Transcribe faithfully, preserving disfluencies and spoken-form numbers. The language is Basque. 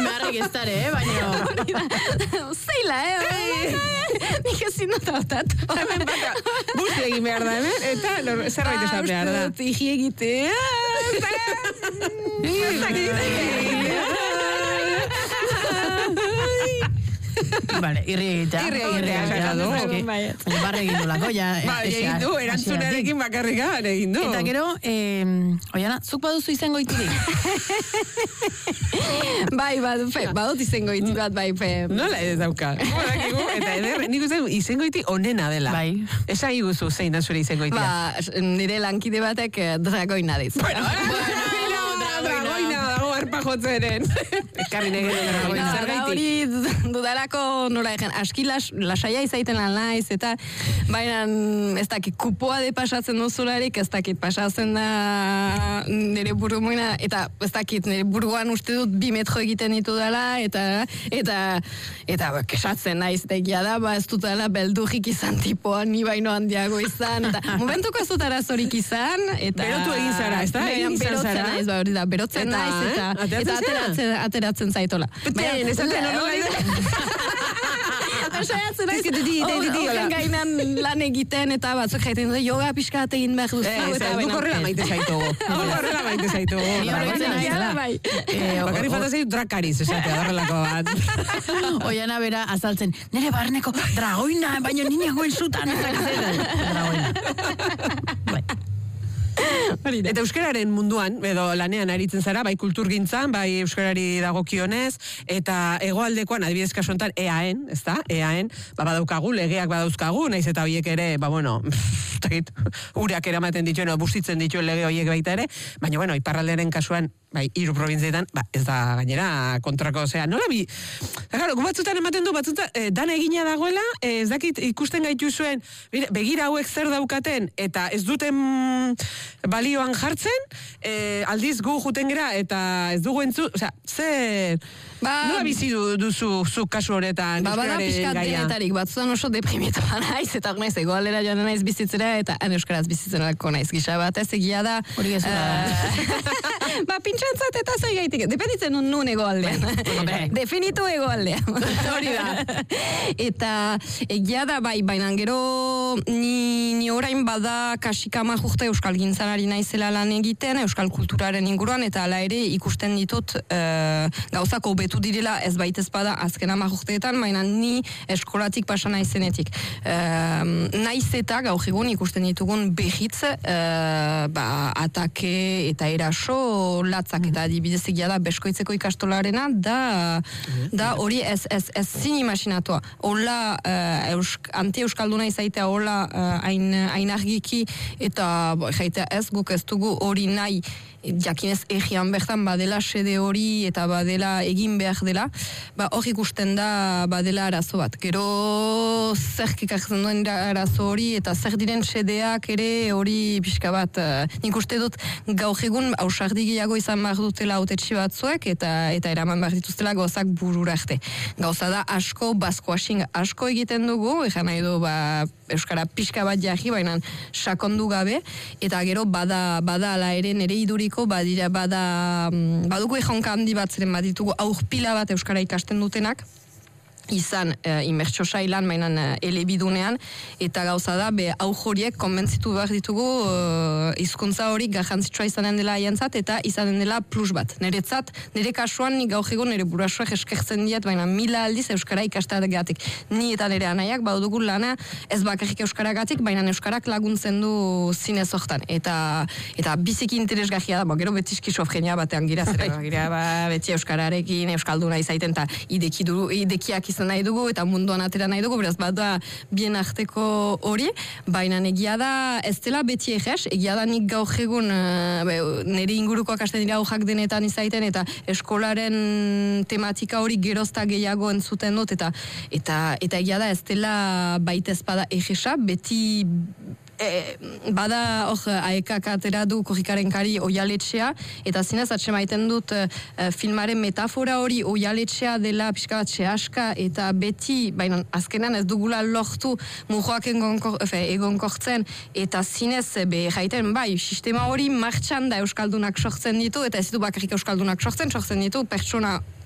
beharrek ez dara, eh, baina... Zeila, eh? Nik ezin dut hartat. Hemen baka, busti egin behar da, hemen, eta zerbait esan behar da. Uste dut, igi egitea. Vale, irri egitea. Irri egitea, esan du. Baina barre egin du lako, ja. Bai, egin du, erantzunarekin bakarrika, egin du. Eta gero, oiana, zuk baduzu izango itirik? Bai, badut izango iti bat, bai, fe. Nola ez dauka? Eta eder, nik uste izango iti onena dela. Bai. Esa iguzu zein da zure izango itia. Ba, nire lankide batek dragoina diz. Bueno, dragoina dago arpa jotzeren. Ekarri negero dragoina. Hori dudalako nora egen, aski lasaia izaiten lan naiz, eta baina ez dakit kupoa de pasatzen duzularik, ez dakit pasatzen da nire buru moina, eta ez dakit nire buruan uste dut bi metro egiten ditu dela, eta eta eta kesatzen naiz, eta egia da, ba ez dut dela beldurrik izan tipoa, ni baino handiago izan, eta momentuko ez dut arazorik izan, eta... Berotu egin zara, ez da? Egin izan zara? Naiz, ba hori da, berotzen naiz, eta ateratzen, ateratzen zaitola. Beten, ez aten hori Saiatzen naiz, horren gainan lan egiten, eta batzuk jaiten dut, yoga pixka egin behar duzu. Ez, duk horrela maite zaitugu. Duk horrela maite zaitugu. Bakarri falta zaitu drakariz, esatea, horrelako bat. Oiana bera azaltzen, nire barneko dragoina, baina nina goen zutan. Dragoina. Bai. Eta euskararen munduan, edo lanean aritzen zara, bai kulturgintzan, bai euskarari dagokionez, eta hegoaldekoan, adibidez kasu honetan, E A N, ez da? E A N, ba, badaukagu, legeak badauzkagu, naiz eta horiek ere, ba, bueno, takit, ureak eramaten dituen, bustitzen dituen lege horiek baita ere, baina, bueno, iparraldearen kasuan, bai, hiru probintzietan, ba, ez da gainera kontrako, osea, nola bi, claro, gu batzutan ematen du, batzutan, eh, dana egina dagoela, eh, ez dakit ikusten gaitu zuen, begira hauek zer daukaten, eta ez duten balioan jartzen, eh, aldiz gu juten gera, eta ez dugu entzu, osea, zer... Ba, nola bizi du, duzu zuk kasu horretan ba, euskararen gaia? Ba, bada pixkat denetarik, batzutan oso deprimitu naiz, eta hor naiz, egoalera joan naiz bizitzera, eta han euskaraz bizitzen alko naiz gisa bat, ez egia da... Hori ez Ba, pintxantzat eta zoi gaitik, dependitzen nun nun egoaldean. Definitu egoaldean. Hori da. Eta egia da, bai, baina gero ni, ni orain bada kasikama jurte euskal gintzan ari naizela lan egiten, euskal kulturaren inguruan, eta ala ere ikusten ditut uh, gauzako betu direla ez baitez bada azken ama jurteetan, baina ni eskolatik pasa naizenetik. Uh, naiz eta gaur egun ikusten ditugun behitz, uh, ba, atake eta eraso latzak, eta adibidez egia da beskoitzeko ikastolarena, da da hori ez, ez, ez zin imaginatua. Hola, uh, eusk, anti-euskalduna izaitea hola uh, hain, hain argiki, eta jaitea ez guk ez dugu hori nahi, jakinez egian bertan badela sede hori eta badela egin behar dela, ba hor ikusten da badela arazo bat. Gero zerk ikartzen duen arazo hori eta zer diren sedeak ere hori pixka bat, uh, nik uste dut gaur egun ausardi gehiago izan behar dutela autetxi batzuek eta eta eraman behar dituztela gauzak burura arte. Gauza da asko, baskoasing asko egiten dugu, egan nahi du ba, euskara pixka bat jarri, baina sakondu gabe, eta gero bada, bada ala ere nere iduriko badira, bada, badugu ejonka handi bat zeren baditugu aurpila bat euskara ikasten dutenak, izan uh, inbertsio sailan, mainan uh, elebidunean, eta gauza da, be hau horiek konbentzitu behar ditugu uh, hizkuntza hori garrantzitsua izanen dela haientzat, eta izanen dela plus bat. Neretzat, nire kasuan, nik gaur egun nire burasuak eskertzen diat, baina mila aldiz euskara ikasteagatik. Ni eta nire anaiak baudugu lana ez bakarrik euskaragatik, baina euskarak laguntzen du zinez hortan. Eta, eta biziki interesgarria da, bo, gero beti skizofrenia batean gira, zera, gira, ba, beti euskararekin, euskalduna izaiten, eta ideki du, idekiak nahi dugu eta munduan atera nahi dugu, beraz bada bien arteko hori, baina egia da ez dela beti egez, egia da nik gaur egun uh, nire ingurukoak hasten dira aujak denetan izaiten, eta eskolaren tematika hori gerozta gehiago entzuten dut, eta eta, eta egia da ez dela baitez bada egeza, beti E, bada hor aekak atera du korrikaren kari oialetxea, eta zinez atxe maiten dut e, filmaren metafora hori oialetxea dela pixka bat xeaska, eta beti, baina azkenan ez dugula lortu mujoak egonkortzen, eta zinez be jaiten, bai, sistema hori martxan da euskaldunak sortzen ditu, eta ez ditu bakarrik euskaldunak sortzen, sortzen ditu pertsona